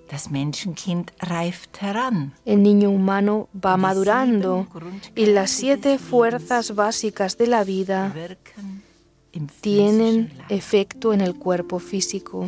El niño humano va madurando y las 7 fuerzas básicas de la vida tienen efecto en el cuerpo físico.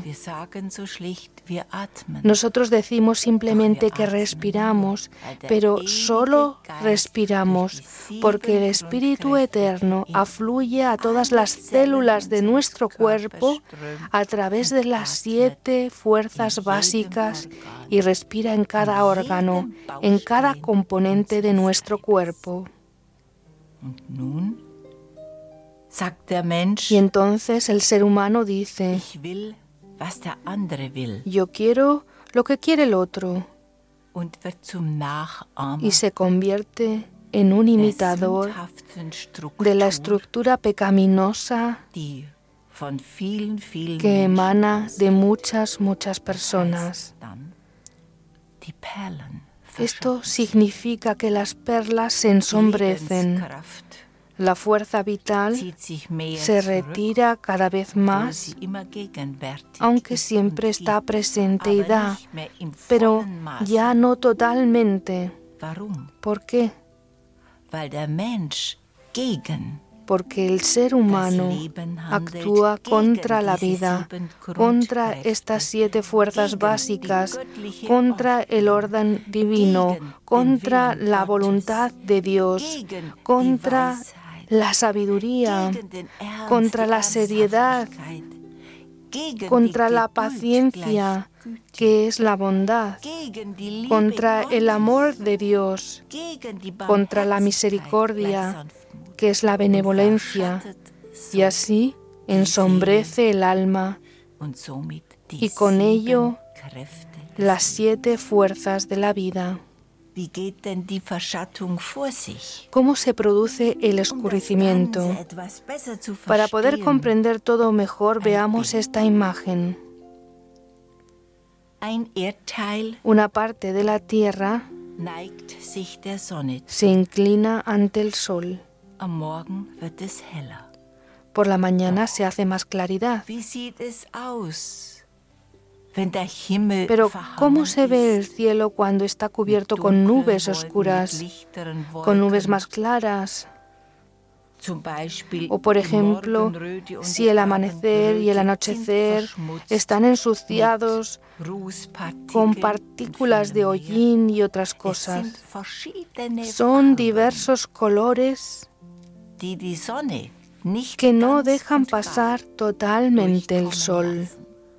Nosotros decimos simplemente que respiramos, pero solo respiramos porque el Espíritu Eterno afluye a todas las células de nuestro cuerpo a través de las 7 fuerzas básicas y respira en cada órgano, en cada componente de nuestro cuerpo. Y entonces el ser humano dice: yo quiero lo que quiere el otro, y se convierte en un imitador de la estructura pecaminosa que emana de muchas personas. Esto significa que las perlas se ensombrecen. La fuerza vital se retira cada vez más, aunque siempre está presente y da, pero ya no totalmente. ¿Por qué? Porque el ser humano actúa contra la vida, contra estas 7 fuerzas básicas, contra el orden divino, contra la voluntad de Dios, contra la sabiduría, contra la seriedad, contra la paciencia, que es la bondad, contra el amor de Dios, contra la misericordia, que es la benevolencia, y así ensombrece el alma y con ello las 7 fuerzas de la vida. ¿Cómo se produce el oscurecimiento? Para poder comprender todo mejor, veamos esta imagen. Una parte de la Tierra se inclina ante el sol. Por la mañana se hace más claridad. Pero ¿cómo se ve el cielo cuando está cubierto con nubes oscuras, con nubes más claras? O, por ejemplo, si el amanecer y el anochecer están ensuciados con partículas de hollín y otras cosas. Son diversos colores que no dejan pasar totalmente el sol.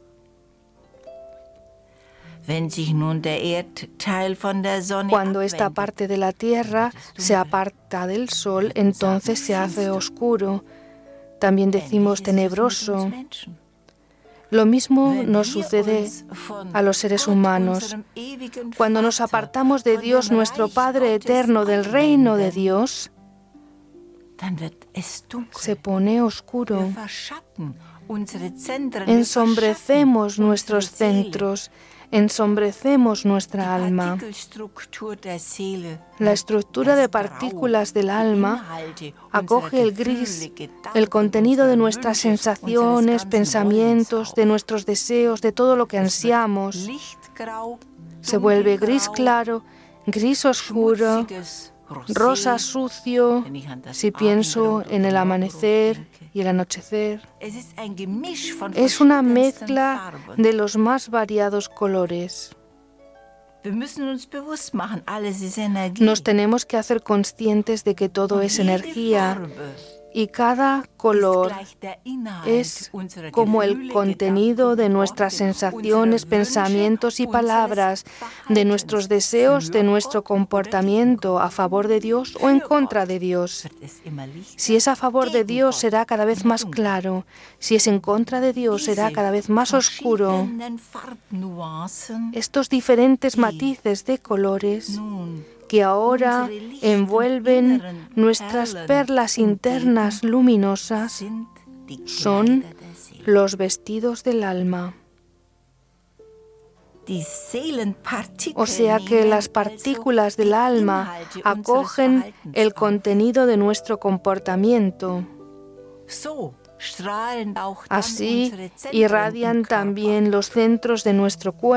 Cuando esta parte de la Tierra se aparta del Sol, entonces se hace oscuro. También decimos tenebroso. Lo mismo nos sucede a los seres humanos. Cuando nos apartamos de Dios, nuestro Padre eterno, del reino de Dios, se pone oscuro. Ensombrecemos nuestros centros, ensombrecemos nuestra alma. La estructura de partículas del alma acoge el gris, el contenido de nuestras sensaciones, pensamientos, de nuestros deseos, de todo lo que ansiamos. Se vuelve gris claro, gris oscuro, rosa sucio, si pienso en el amanecer y el anochecer. Es una mezcla de los más variados colores. Nos tenemos que hacer conscientes de que todo es energía y cada color es como el contenido de nuestras sensaciones, pensamientos y palabras, de nuestros deseos, de nuestro comportamiento a favor de Dios o en contra de Dios. Si es a favor de Dios, será cada vez más claro. Si es en contra de Dios, será cada vez más oscuro. Estos diferentes matices de colores que ahora envuelven nuestras perlas internas luminosas son los vestidos del alma. O sea que las partículas del alma acogen el contenido de nuestro comportamiento. Así irradian también los centros de nuestro cuerpo.